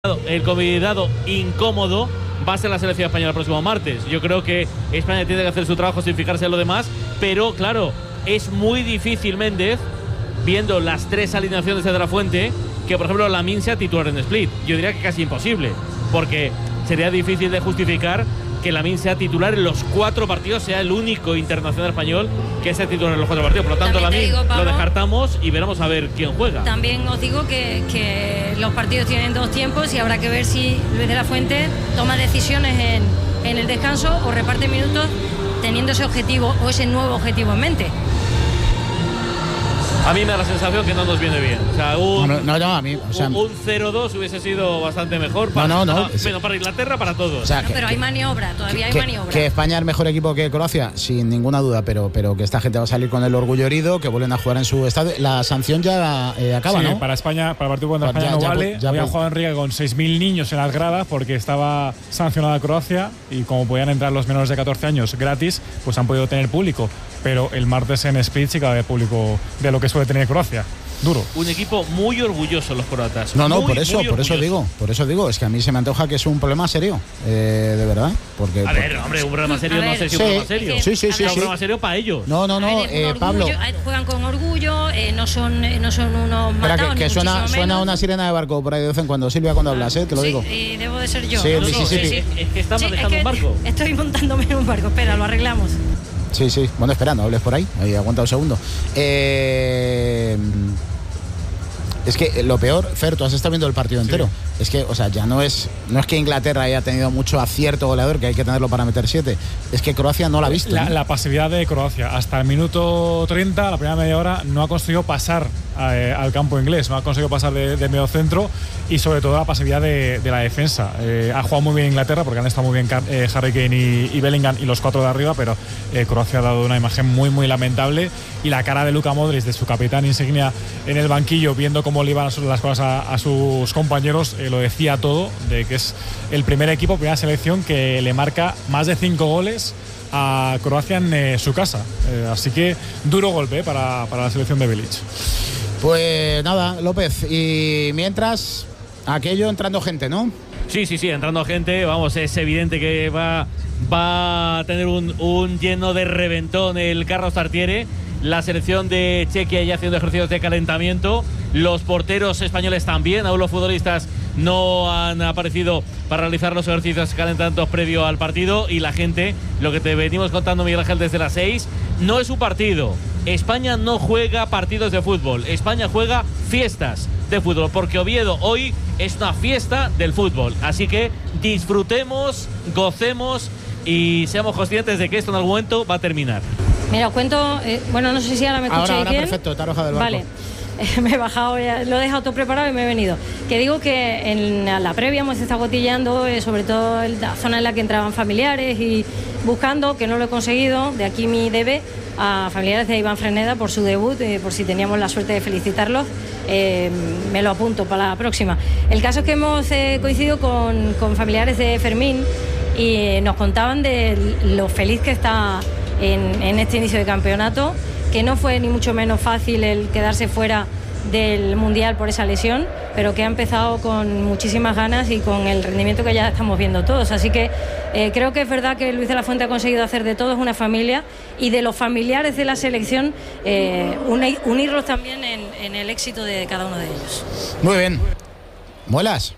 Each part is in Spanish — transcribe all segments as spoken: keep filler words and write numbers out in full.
El convidado incómodo va a ser la selección española el próximo martes. Yo creo que España tiene que hacer su trabajo sin fijarse en lo demás, pero claro, es muy difícil, Méndez, viendo las tres alineaciones de De la Fuente, que por ejemplo Lamine sea titular en Split. Yo diría que casi imposible, porque sería difícil de justificar que Lamine sea titular en los cuatro partidos, sea el único internacional español que sea titular en los cuatro partidos. Por lo tanto, Lamine lo descartamos y veremos a ver quién juega. También os digo que, que los partidos tienen dos tiempos y habrá que ver si Luis de la Fuente toma decisiones en, en el descanso o reparte minutos teniendo ese objetivo o ese nuevo objetivo en mente. A mí me da la sensación que no nos viene bien. O sea, un, no, no, no, a mí, o sea, un, un cero dos hubiese sido bastante mejor para, no, no, no, para, bueno, para Inglaterra, para todos. O sea, no, que, pero hay maniobra, todavía que, hay maniobra. Que España es mejor equipo que Croacia, sin ninguna duda, pero, pero que esta gente va a salir con el orgullo herido, que vuelven a jugar en su estadio. La sanción ya eh, acaba, sí, ¿no? para España, para el partido contra España ya, no ya, vale. ya, Hoy ya, ha jugado Enrique con seis mil niños en las gradas porque estaba sancionada Croacia y como podían entrar los menores de catorce años gratis, pues han podido tener público. Pero el martes en Split sí que va a haber público de lo que suele tener Croacia. Duro. Un equipo muy orgulloso los croatas. No, no, muy, por eso, por eso digo, por eso digo, es que a mí se me antoja que es un problema serio, eh, de verdad, porque. A ver, hombre, un problema serio, no sé si sí, un problema serio. Sí, sí, sí, un sí. problema serio para ellos. No, no, no, ver, eh, Pablo. Juegan con orgullo, eh, no son, eh, no son unos Espera, matados. que, que suena, suena una sirena de barco por ahí de vez en cuando, Silvia, cuando hablas, eh, te lo sí, digo. Eh, debo de ser yo. Sí, ¿no? sí, sí, sí, sí. Es que estamos Sí, manejando es que un barco. Estoy montándome en un barco, espera, lo arreglamos. Sí, sí, bueno, espera, no hables por ahí, ahí aguanta un segundo. Eh. Es que lo peor, Fer, tú has estado viendo el partido entero. Sí. Es que, o sea, ya no es no es que Inglaterra haya tenido mucho acierto goleador, que hay que tenerlo para meter siete. Es que Croacia no la ha visto. La, ¿no? la pasividad de Croacia. Hasta el minuto treinta, la primera media hora, no ha conseguido pasar eh, al campo inglés. No ha conseguido pasar de, de medio centro y sobre todo la pasividad de, de la defensa. Eh, ha jugado muy bien Inglaterra porque han estado muy bien eh, Harry Kane y, y Bellingham y los cuatro de arriba, pero eh, Croacia ha dado una imagen muy, muy lamentable. Y la cara de Luka Modric, de su capitán insignia en el banquillo, viendo cómo le iban las cosas a, a sus compañeros, eh, lo decía todo, de que es el primer equipo, primera selección que le marca más de cinco goles a Croacia en eh, su casa. Eh, así que duro golpe eh, para, para la selección de Bilic. Pues nada, López, y mientras aquello entrando gente, ¿no? Sí, sí, sí, entrando gente, vamos, es evidente que va, va a tener un, un lleno de reventón el Carlos Tartiere. La selección de Chequia ya haciendo ejercicios de calentamiento. Los porteros españoles también. Aún los futbolistas no han aparecido para realizar los ejercicios calentamientos previo al partido. Y la gente, lo que te venimos contando, Miguel Ángel, desde las seis, no es un partido. España no juega partidos de fútbol. España juega fiestas de fútbol, porque Oviedo hoy es una fiesta del fútbol. Así que disfrutemos, gocemos y seamos conscientes de que esto en algún momento va a terminar. Mira, os cuento, eh, bueno, no sé si ahora me escucháis ahora, ahora, bien. Perfecto, te has arrojado del barco. Vale, eh, me he bajado, ya, lo he dejado todo preparado y me he venido. Que digo que en la previa hemos estado cotilleando, eh, sobre todo en la zona en la que entraban familiares y buscando, que no lo he conseguido, de aquí mi debe, a familiares de Iván Freneda por su debut, eh, por si teníamos la suerte de felicitarlos, eh, me lo apunto para la próxima. El caso es que hemos eh, coincidido con, con familiares de Fermín y eh, nos contaban de lo feliz que está En, en este inicio de campeonato, que no fue ni mucho menos fácil el quedarse fuera del Mundial por esa lesión, pero que ha empezado con muchísimas ganas y con el rendimiento que ya estamos viendo todos. Así que eh, creo que es verdad que Luis de la Fuente ha conseguido hacer de todos una familia y de los familiares de la selección eh, uni, unirlos también en, en el éxito de cada uno de ellos. Muy bien. ¿Muelas?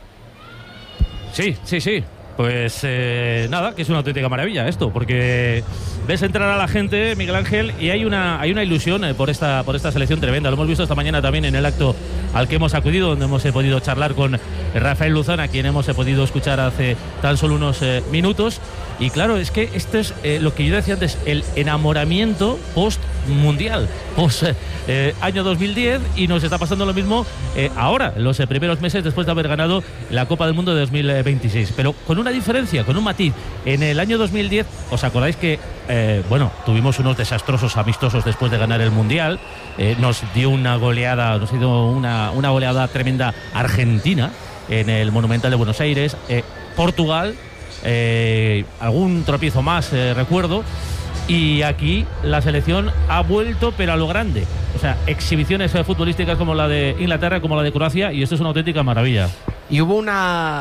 Sí, sí, sí. Pues eh, nada, que es una auténtica maravilla esto, porque ves entrar a la gente, Miguel Ángel, y hay una hay una ilusión eh, por esta por esta selección tremenda. Lo hemos visto esta mañana también en el acto al que hemos acudido, donde hemos eh, podido charlar con Rafael Luzón, a quien hemos eh, podido escuchar hace tan solo unos eh, minutos. Y claro, es que esto es eh, lo que yo decía antes, el enamoramiento post-mundial, post eh, eh, año dos mil diez, y nos está pasando lo mismo eh, ahora, en los eh, primeros meses después de haber ganado la Copa del Mundo de dos mil veintiséis. Pero con una diferencia, con un matiz. En el año dos mil diez, ¿os acordáis que, eh, bueno, tuvimos unos desastrosos amistosos después de ganar el Mundial? Eh, nos dio una goleada, nos dio una, una goleada tremenda Argentina en el Monumental de Buenos Aires, eh, Portugal, eh, algún tropiezo más, eh, recuerdo. Y aquí la selección ha vuelto, pero a lo grande. O sea, exhibiciones futbolísticas como la de Inglaterra, como la de Croacia, y esto es una auténtica maravilla. y hubo una